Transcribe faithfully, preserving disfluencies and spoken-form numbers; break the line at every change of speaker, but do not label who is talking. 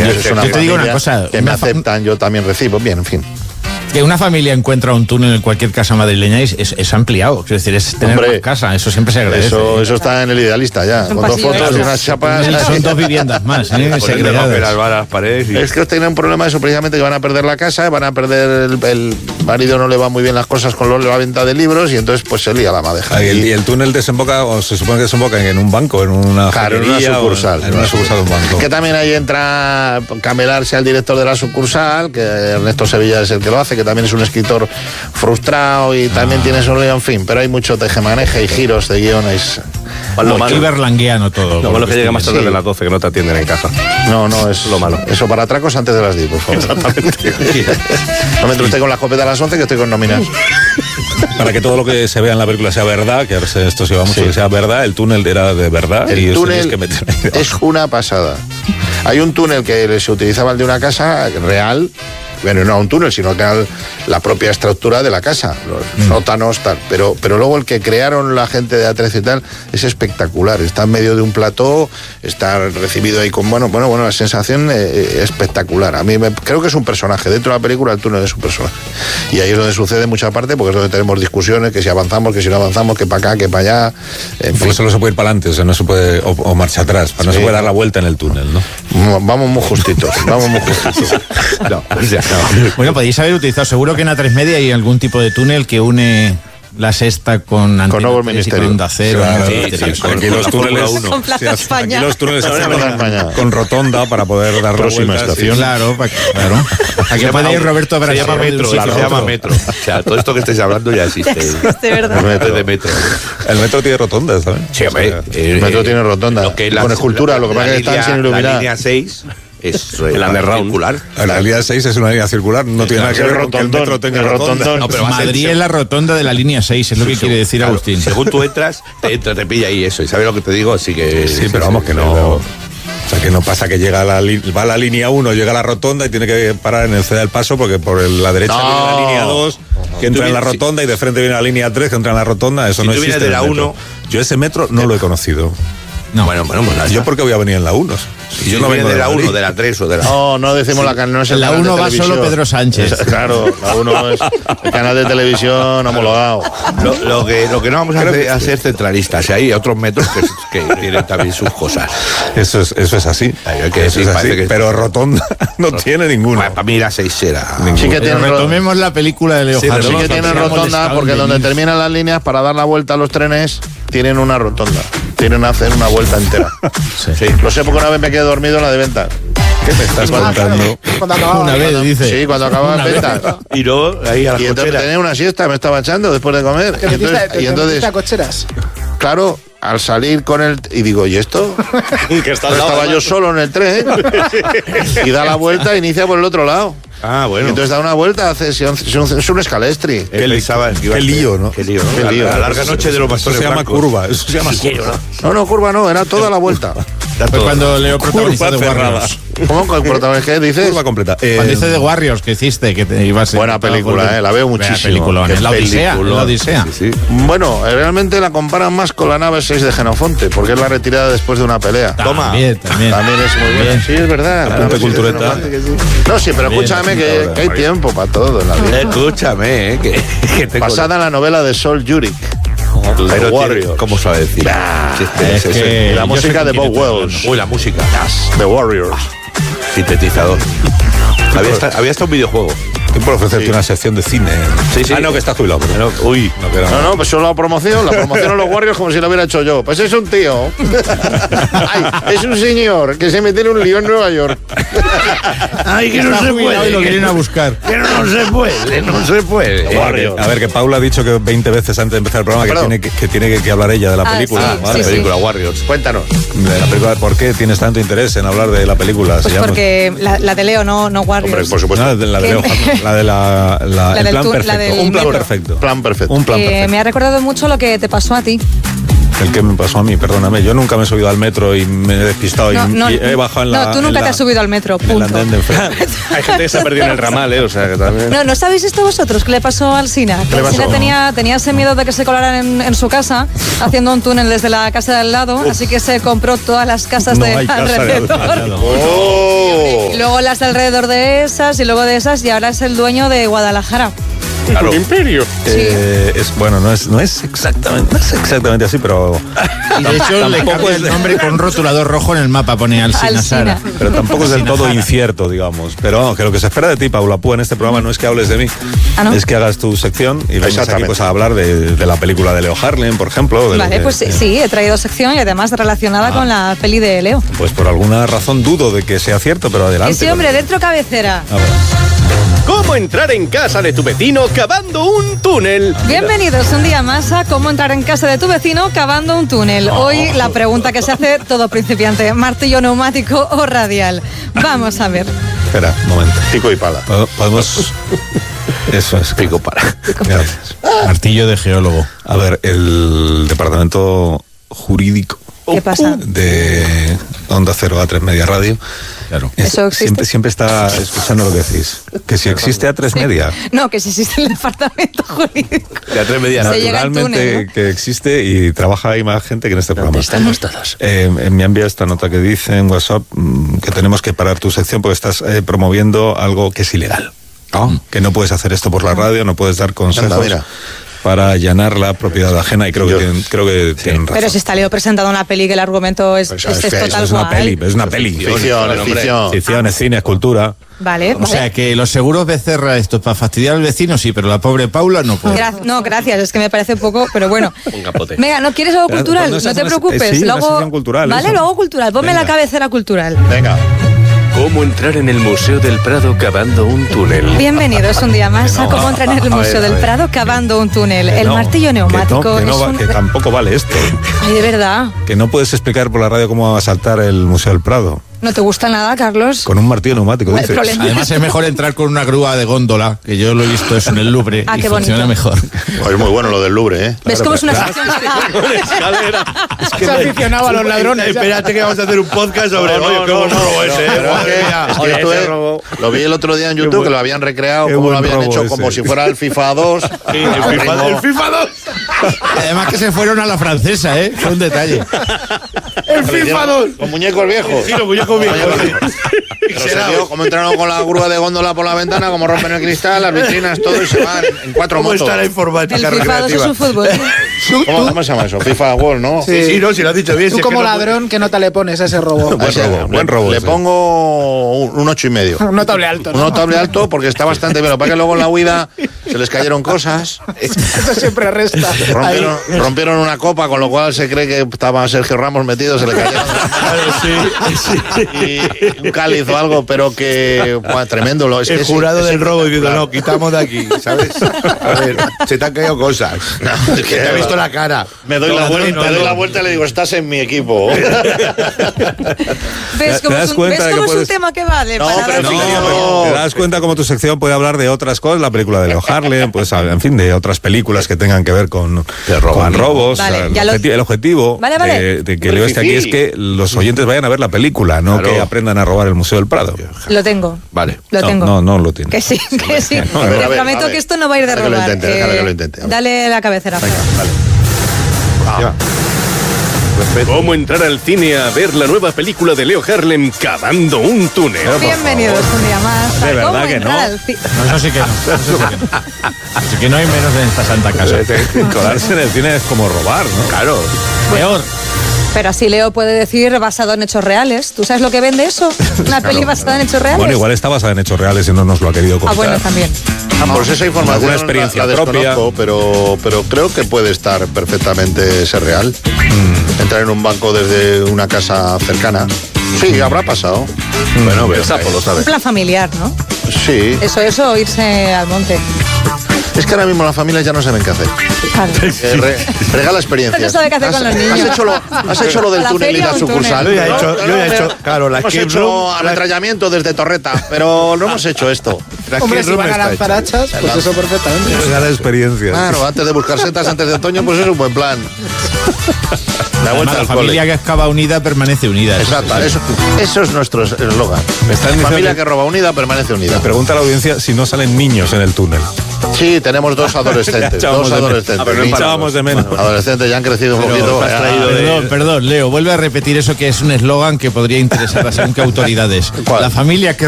es una
yo te digo una cosa.
Que me aceptan, yo también recibo. Bien, en fin.
Que una familia encuentra un túnel en cualquier casa madrileña es, es, es ampliado. Es decir, es tener
Hombre,
una casa. Eso siempre se agradece.
Eso, eso está en el idealista ya. Con dos fotos y unas chapas.
Son dos viviendas más, ¿eh?
Segregadas. Y...
Es que tienen un problema eso, precisamente, que van a perder la casa, van a perder el, el marido, no le va muy bien las cosas con la venta de libros y entonces pues se lía la madeja.
Ah, y, el, y el túnel desemboca, o se supone que desemboca en un banco, en una
claro, en una sucursal.
En una sucursal de un banco.
Que también ahí entra Camelarse al director de la sucursal, que Ernesto Sevilla es el que lo hace, que también es un escritor frustrado y también ah. tiene su lío, en fin, pero hay mucho tejemaneje y giros de guiones.
Lo malo berlanguiano todo.
Lo malo es que llega más tarde sí. de las doce, que no te atienden en casa.
No, no, es lo malo. Eso para atracos antes de las diez, por favor.
Exactamente.
No me entre usted con la escopeta a las once, que estoy con nóminas.
Para que todo lo que se vea en la película sea verdad, que esto se va mucho, sí. que sea verdad, el túnel era de verdad.
El
y
túnel
que meter
es una pasada. Hay un túnel que se utilizaba el de una casa real. Bueno, no un túnel, sino que era la propia estructura de la casa, los mm. sótanos, tal. Pero, pero luego el que crearon la gente de A trece y tal es espectacular. Está en medio de un plató, está recibido ahí con, bueno, bueno, bueno, la sensación eh, espectacular. A mí me, creo que es un personaje. Dentro de la película el túnel es un personaje. Y ahí es donde sucede mucha parte, porque es donde tenemos discusiones, que si avanzamos, que si no avanzamos, que para acá, que para allá. En
fin. Solo se puede ir para adelante, o sea, no se puede, o, o marcha atrás, para sí. no se puede dar la vuelta en el túnel, ¿no?
Vamos muy justitos, vamos muy justitos.
No, o sea, no. Bueno, podéis haber utilizado, seguro que en A tres Media hay algún tipo de túnel que une La Sexta con
Antena con tres y con
Onda Cero.
Claro, sí, sí, sí, con, aquí, los túneles, uno.
Con Plaza
Sí,
España.
aquí los túneles están con rotonda para poder dar
próxima
la
estación.
Claro, pa, claro. Aquí puede ir Roberto Abra.
Se llama metro, claro, se llama metro. O sea, todo esto que estáis hablando ya existe.
De verdad.
El metro de metro.
El metro tiene rotonda, ¿sabes?
Sí, hombre.
O sea, el eh, metro tiene rotonda. Lo que con escultura, lo que pasa es que están sin iluminar.
La línea seis es el underground circular.
La línea seis es una línea circular, no tiene nada que ver con que el metro tenga rotonda.
No, pero Madrid es la rotonda de la línea seis, es lo que quiere decir
claro,
Agustín.
Según tú entras, te, entra, te pilla ahí eso. ¿Y sabes lo que te digo? Así que
sí, pero vamos que no. O sea, que no pasa que llega la, va a la línea uno, llega a la rotonda y tiene que parar en el C del Paso porque por el, la derecha no. viene la línea dos, que entra en la rotonda, y de frente viene la línea tres, que entra en la rotonda. Eso
si
no
tú
existe.
De la uno,
yo ese metro no lo he conocido.
No.
Bueno, bueno, pues la
yo porque voy a venir en la uno.
Si yo no vengo de la uno, de la tres o de la...
No, no decimos sí. la no es el
la uno va solo Pedro Sánchez.
Claro, la uno es el canal de televisión homologado.
Lo, lo, que, lo que no vamos a hacer es ser centralistas. Y hay otros metros que, que tienen también sus cosas.
Eso es, eso es así.
Hay que
eso
decir,
es así.
que
pero rotonda no, no tiene ninguna.
Para, para mí la seis era...
Sí que tiene,
retomemos la película de Leo
sí, sí que tiene rotonda porque donde terminan las líneas para dar la vuelta a los trenes tienen una rotonda. Tienen que hacer una vuelta entera.
Sí.
Sí. Lo sé porque una vez me quedé dormido en la de Ventas.
¿Qué me estás
ah,
contando?
Cuando acababa,
una vez,
cuando,
dice.
Sí, cuando acababa en Ventas.
Y no, ahí a la
y entonces
cochera.
tenía una siesta, me estaba echando después de comer.
¿Te
y entonces,
te,
y entonces
te cocheras?
Claro, al salir con el... Y digo, ¿y esto?
que está
estaba yo solo en el tren. Y da la vuelta e inicia por el otro lado.
Ah, bueno.
Y entonces da una vuelta, hace, es un escalestri.
Qué,
qué lío, ¿no?
Qué lío, ¿no?
Qué lío.
La, la larga noche de los pastores
Eso se llama
blancos.
curva. Eso se llama
sí,
curva.
No, no, curva no, era toda la vuelta.
Pues cuando Leo protagonizó de Warriors.
¿Cómo con el protagonista? ¿Qué dices?
Curva completa.
Eh, cuando dice de Warriors, que hiciste, que te ibas a...
Buena película, eh, la veo muchísimo.
Película, es la Odisea, es la Odisea.
Sí, sí. Bueno, realmente la comparan más con la nave seis de Genofonte, porque es la retirada después de una pelea.
Toma. También, también.
También es muy buena. Sí, es verdad.
Apunte cultureta.
No, sí, pero escúchame que, que hay tiempo para todo en la vida.
Escúchame, eh, que, que tengo...
Basada en la novela de Sol Yurik.
The Warriors. ¿Cómo sabe decir?
Nah,
sí, es,
es,
es,
es, la música de Bob Wells.
Uy, la música.
Yes. The Warriors.
Sintetizador. Había hasta, había hasta un videojuego.
Tú por ofrecerte sí. una sección de cine.
Sí, sí.
Ah, no, que está jubilado. Pero...
No, uy.
No, que no, no, pues solo la promoción. La promoción a los Warriors como si lo hubiera hecho yo. Pues es un tío. Ay, es un señor que se mete en un lío en Nueva York.
Ay, que no se puede.
Y lo quieren a buscar.
Que no, no se puede, no se puede.
Eh, a ver, que Paula ha dicho que veinte veces antes de empezar el programa que tiene que, que tiene que, que hablar ella de la
ah,
película.
Sí,
¿vale?
sí,
La película
sí.
Warriors.
Cuéntanos.
De la película, ¿por qué tienes tanto interés en hablar de la película?
Pues porque la, la de Leo, no, no Warriors.
Hombre, por supuesto.
No, de la de Leo, la de la... La,
la
el
del
plan
tour,
perfecto.
la del
un plan
metro.
perfecto.
Plan perfecto.
Un plan
eh,
perfecto.
Me ha recordado mucho lo que te pasó a ti.
El que me pasó a mí, perdóname. Yo nunca me he subido al metro y me he despistado
No,
y,
no,
y he bajado en la...
no, tú nunca
en
te
la-
has subido al metro,
en el
punto.
andén de enfrente.
Hay gente que se ha perdido en el ramal, ¿eh? O sea, que también...
No, ¿no sabéis esto vosotros? ¿Qué le pasó al Sina? Que
le
el Sina
pasó?
tenía, tenía ese miedo de que se colaran en, en su casa, haciendo un túnel desde la casa de al lado, así que se compró todas las casas
No
de
hay casa de
alrededor.
al lado.
¡Oh!
Y luego las de alrededor de esas, y luego de esas, y ahora es el dueño de Guadalajara.
Claro. Imperio.
Eh, es, bueno, no es, no es exactamente, no es exactamente así, pero
Y de hecho le
tampoco
cambia
es-
el nombre con un rotulador rojo en el mapa, pone Alsina
Alsina.
Sara.
pero tampoco es del todo incierto, digamos. Pero vamos, que lo que se espera de ti, Paula Púa, en este programa no es que hables de mí,
¿Ah, no?
es que hagas tu sección y vengas aquí
Exactamente.
pues, a hablar de, de la película de Leo Harlem, por ejemplo. de lo
Vale,
que-
pues sí, sí, he traído sección y además relacionada
Ah.
con la peli de Leo.
Pues por alguna razón dudo de que sea cierto, pero adelante.
Y sí, hombre, dentro cabecera.
A ver.
¿Cómo entrar en casa de tu vecino cavando un túnel?
Bienvenidos un día más a Cómo entrar en casa de tu vecino cavando un túnel. Hoy la pregunta que se hace todo principiante, martillo neumático o radial. Vamos a ver.
Espera, un momento.
Pico y pala.
¿Pod- Podemos... Eso es. Pico para. Gracias.
Martillo de geólogo.
A ver, el departamento jurídico
¿Qué pasa?
de Onda Cero A tres Media Radio.
Claro.
¿Eso existe?
Siempre, siempre está escuchando lo que decís. Que si existe A tres Media,
No, que si existe el departamento jurídico.
De a tres medianas.
Se llega al
naturalmente
túnel, ¿no?
que existe y trabaja ahí más gente que en este programa.
Estamos todos.
Eh, me envía esta nota que dice en WhatsApp mm, que tenemos que parar tu sección porque estás eh, promoviendo algo que es ilegal. Que no puedes hacer esto por la radio, no puedes dar consejos
Anda, mira.
para allanar la propiedad ajena y creo que
Yo-
tienen, creo que tienen razón.
Pero si está Leo presentado una peli que el argumento es,
Pues,
es,
es
es
que eso
total
es una
guay.
peli, es una peli.
Ficción, es ficción.
Ficción, es cine, es cultura.
Vale,
O
vale.
sea que los seguros Becerra, esto es para fastidiar al vecino, sí, pero la pobre Paula no puede.
Gra- no, gracias, es que me parece poco, pero bueno.
Un capote.
Venga, ¿no quieres algo
Pero,
cultural?
¿cuándo
No
se
te
hace una-
preocupes.
eh, sí,
lo
una
hago-
sección cultural,
Vale,
eso.
lo hago cultural. Ponme
Venga.
la cabecera cultural.
Venga.
¿Cómo entrar en el Museo del Prado cavando un túnel?
Bienvenidos un día más a cómo entrar en el
a ver,
Museo
a
del
ver.
Prado cavando un túnel.
Que
El
no,
martillo
que no,
neumático
que no
es
va-
un...
que tampoco vale esto.
Ay, de verdad.
Que no puedes explicar por la radio cómo asaltar el Museo del Prado.
¿No te gusta nada, Carlos?
Con un martillo neumático,
¿Cuál
dices.
problema?
Además es mejor entrar con una grúa de góndola, que yo lo he visto eso en el Louvre
Ah,
y
qué
funciona
bonito.
mejor.
Pues es muy bueno lo del Louvre, ¿eh?
¿Ves cómo es una sección pagada?
Escalera.
Se aficionaba a los ladrones.
Espérate que vamos a hacer un podcast sobre...
No,
Oye,
no,
qué buen
no,
robo
no,
ese, ¿eh?
pero es
Madre
que-
mía.
es que
Oye,
esto
ese
es-
robo.
lo vi el otro día en YouTube,
buen-
que lo habían recreado,
qué
como lo
buen
habían
robo
hecho,
ese.
como si fuera el FIFA dos.
Sí, el FIFA, el FIFA dos.
Además que se fueron a la francesa, ¿eh? Fue un detalle.
El FIFA dos.
Con muñecos viejos.
Sí, los muñecos viejos.
Pero se vio cómo entraron con la grúa de góndola por la ventana, como rompen el cristal, las vitrinas, todo, y se van en cuatro
¿Cómo
motos.
está la informática
El FIFA dos es
recreativa?
un fútbol.
¿Cómo, cómo se llama eso? FIFA World, ¿no?
Sí, sí, no, si lo has dicho bien.
Tú
si es que
como
no-
ladrón, ¿qué nota le pones a ese robo?
A ese,
robo, buen
le-
robo
Le
ese.
pongo un, un ocho y medio.
Un notable alto,
Un
¿no?
notable alto porque está bastante bien. Lo que pasa es que luego en la huida se les cayeron cosas.
Eso siempre resta.
Rompieron, rompieron una copa, con lo cual se cree que estaba Sergio Ramos metido, se le cayeron. Y un cáliz o algo, pero que buah, tremendo. Lo, es que
El
es-
jurado
es
del robo diciendo,
espectacular.
no, quitamos de aquí, ¿sabes? A ver, se te han caído cosas.
No, es que
te ha visto la cara.
Me doy,
No,
la, vuelta,
no,
me doy
no.
la vuelta y le digo, estás en mi equipo.
¿Ves
¿Te
cómo
das
es un,
cuenta
¿ves
de que
cómo es un
puedes-
tema que vale?
No,
para
pero
dar-
no.
¿Te das cuenta cómo tu sección puede hablar de otras cosas? La película de Leo Harlem, pues en fin, de otras películas que tengan que ver con, con robos.
Vale,
O sea, el,
ya lo-
objeti- el objetivo
Vale, vale.
De, de que Leo esté aquí es que los oyentes vayan a ver la película, no
Claro.
que aprendan a robar el Museo del Prado.
Lo tengo.
Vale.
Lo
no,
tengo.
no, no lo tiene.
Que sí, que sí.
A ver,
Te
a ver,
prometo
a ver.
que esto no va a ir de
Déjale que lo
robar.
intente, déjale que lo intente. A ver.
Dale la cabecera. Fran.
Ya.
¿Cómo entrar al cine a ver la nueva película de Leo Harlem cavando un túnel?
Bienvenidos un día más.
De
a
verdad
cómo
que
entrar
no.
al ci-
No, eso sí que no. Eso sí que no. Así que no hay menos en esta santa casa.
Colarse en el cine es como robar, ¿no?
Claro.
Peor.
Pero así Leo puede decir basado en hechos reales. ¿Tú sabes lo que vende eso? Una peli basada en hechos reales.
Bueno, igual está basada en hechos reales y no nos lo ha querido
Ah,
contar.
bueno, también.
Ah, pues esa información
alguna experiencia
la, la
propia.
desconozco, pero, pero creo que puede estar perfectamente ser real.
Mm.
Entrar en un banco desde una casa cercana. Sí, habrá pasado.
Bueno,
El
pero
sapo lo
Un
sabe.
plan familiar, ¿no?
Sí.
Eso, eso, irse al monte.
Es que ahora mismo las familias ya no saben qué hacer.
Claro.
Eh, re- regala experiencia.
No sabe qué hacer con los niños.
Has hecho lo, has hecho lo del
¿A la
túnel y
feria
la
o un
sucursal.
túnel?
Yo ya he hecho- yo ya he hecho,
me-
claro, la
hemos
escape
hecho
room, la-
ametrallamiento desde Torreta, pero no hemos hecho esto.
Hombre, si van a lanzar hachas, pues eso perfectamente.
Regala experiencia.
Claro, antes de buscar setas antes de otoño, pues es un buen plan. La
Además,
vuelta
la
al
familia
cole.
que excava unida permanece unida.
Exacto, eso, eso es nuestro eslogan.
Me están diciendo
Familia
que-
que roba unida permanece unida.
Me pregunta la audiencia si no salen niños en el túnel.
Sí, tenemos dos adolescentes.
Ya echábamos
dos
de menos.
adolescentes.
Ah, pero no
Niños.
echábamos de menos.
Adolescentes ya han crecido un
Pero
poquito.
has
ya.
traído de- Perdón, perdón, Leo, vuelve a repetir eso que es un eslogan que podría interesar a según qué autoridades.
¿Cuál?
La familia que